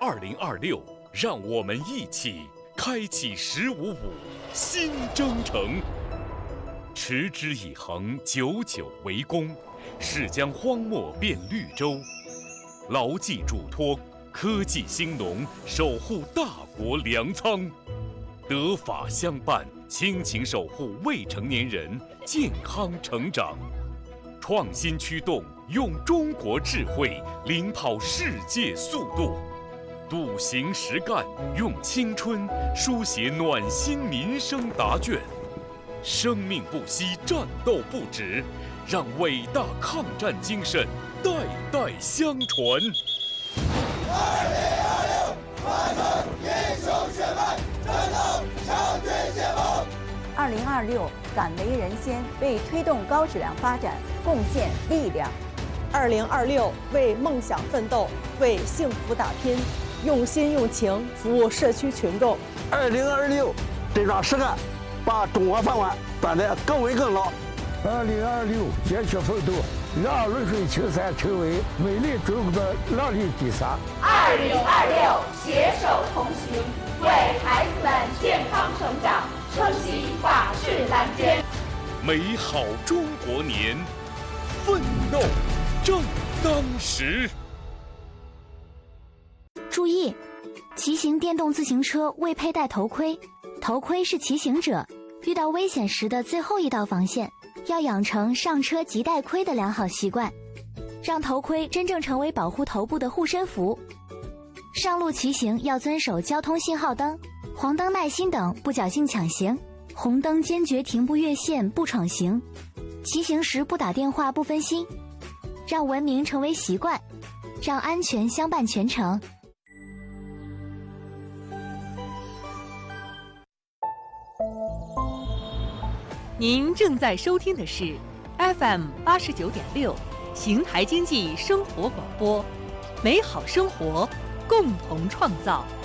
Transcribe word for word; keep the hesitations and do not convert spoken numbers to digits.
二零二六，让我们一起开启“十五五”新征程。持之以恒，久久为功，是将荒漠变绿洲。牢记嘱托，科技兴农，守护大国粮仓。德法相伴，亲情守护未成年人健康成长。创新驱动，用中国智慧领跑世界速度。笃行实干，用青春书写暖心民生答卷。生命不息，战斗不止，让伟大抗战精神代代相传。 二零二六，完成英雄血脉，战斗强军解放。 二零二六，敢为人先，为推动高质量发展贡献力量。 二零二六，为梦想奋斗，为幸福打拼，用心用情服务社区群众。 二零二六，真抓实干，把中国饭碗端得更稳更牢。 二零二六，坚决奋斗，让泸水青山成为美丽中国的亮丽底沙。 二零二六，携手同行，为孩子们健康成长撑起法治蓝天。 美好中国年，奋斗正当时。 注意，骑行电动自行车未佩戴头盔，头盔是骑行者遇到危险时的最后一道防线。要养成上车即戴盔的良好习惯，让头盔真正成为保护头部的护身符。上路骑行要遵守交通信号灯、黄灯耐心等，不侥幸抢行；红灯坚决停步越线，不闯行。骑行时不打电话，不分心，让文明成为习惯，让安全相伴全程。 您正在收听的是 F M 八十九点六，邢台经济生活广播，美好生活，共同创造。